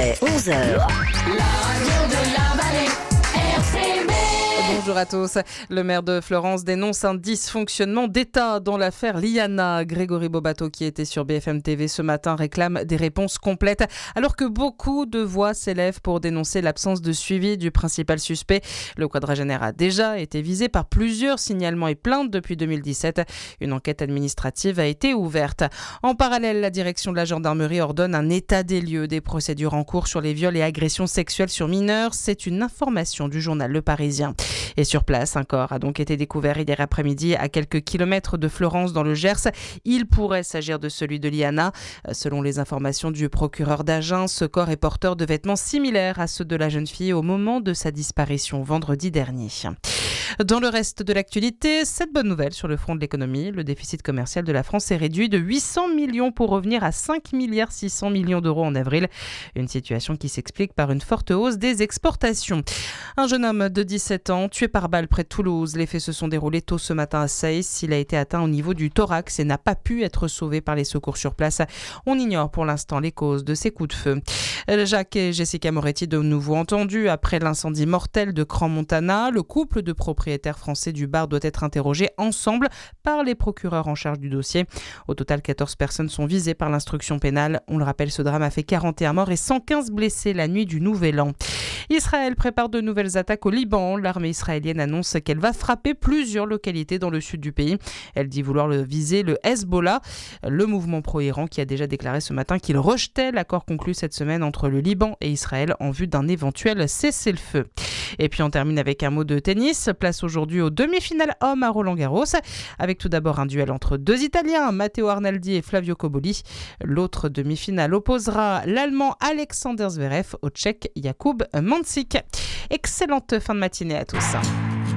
est 11h. Bonjour à tous. Le maire de Florence dénonce un dysfonctionnement d'État dans l'affaire Liana. Grégory Bobato, qui était sur BFM TV ce matin, réclame des réponses complètes alors que beaucoup de voix s'élèvent pour dénoncer l'absence de suivi du principal suspect. Le quadragénaire a déjà été visé par plusieurs signalements et plaintes depuis 2017. Une enquête administrative a été ouverte. En parallèle, la direction de la gendarmerie ordonne un état des lieux des procédures en cours sur les viols et agressions sexuelles sur mineurs. C'est une information du journal Le Parisien. Et sur place, un corps a donc été découvert hier après-midi à quelques kilomètres de Florence dans le Gers. Il pourrait s'agir de celui de Liana. Selon les informations du procureur d'Agen, ce corps est porteur de vêtements similaires à ceux de la jeune fille au moment de sa disparition vendredi dernier. Dans le reste de l'actualité, cette bonne nouvelle sur le front de l'économie, le déficit commercial de la France est réduit de 800 millions pour revenir à 5 milliards 600 millions d'euros en avril. Une situation qui s'explique par une forte hausse des exportations. Un jeune homme de 17 ans tué par balle près de Toulouse. Les faits se sont déroulés tôt ce matin à Seyss. Il a été atteint au niveau du thorax et n'a pas pu être sauvé par les secours sur place. On ignore pour l'instant les causes de ces coups de feu. Jacques et Jessica Moretti de nouveau entendus après l'incendie mortel de Crans-Montana. Le couple de propriétaires français du bar doit être interrogé ensemble par les procureurs en charge du dossier. Au total, 14 personnes sont visées par l'instruction pénale. On le rappelle, ce drame a fait 41 morts et 115 blessés la nuit du Nouvel An. Israël prépare de nouvelles attaques au Liban. L'armée israélienne annonce qu'elle va frapper plusieurs localités dans le sud du pays. Elle dit vouloir viser le Hezbollah, le mouvement pro-Iran qui a déjà déclaré ce matin qu'il rejetait l'accord conclu cette semaine entre le Liban et Israël en vue d'un éventuel cessez-le-feu. Et puis on termine avec un mot de tennis. Place aujourd'hui aux demi-finales hommes à Roland-Garros, avec tout d'abord un duel entre deux Italiens, Matteo Arnaldi et Flavio Cobolli. L'autre demi-finale opposera l'Allemand Alexander Zverev au Tchèque Jakub Mansík. Excellente fin de matinée à tous.